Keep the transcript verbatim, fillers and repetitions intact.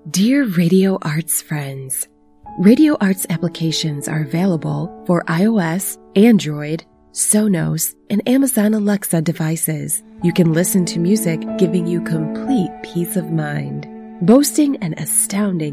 Dear Radio Arts friends, Radio Arts applications are available for iOS, Android, Sonos, and Amazon Alexa devices. You can listen to music giving you complete peace of mind. Boasting an astounding